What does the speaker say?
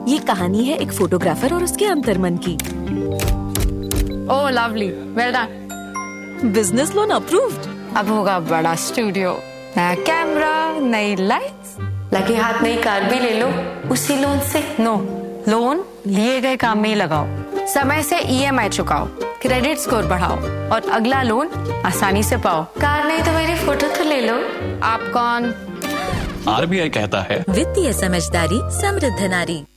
ये कहानी है एक फोटोग्राफर और उसके अंतर्मन की। ओह lovely, well done. Business loan approved. अब होगा बड़ा स्टूडियो, नया कैमरा, नई लाइट्स, लगे हाथ नई कार भी ले लो उसी लोन से। नो, लोन लिए गए काम में ही लगाओ, समय से EMI चुकाओ, क्रेडिट स्कोर बढ़ाओ और अगला लोन आसानी से पाओ। कार नहीं तो मेरी फोटो तो ले लो। आप कौन? RBI कहता है वित्तीय समझदारी समृद्ध नारी।